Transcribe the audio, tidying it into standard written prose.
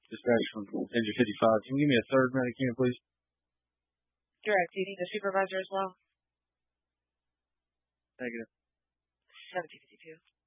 Dispatch from engine 55. Can you give me a third Medicam, please? Direct duty, the supervisor as well. Negative. 1752.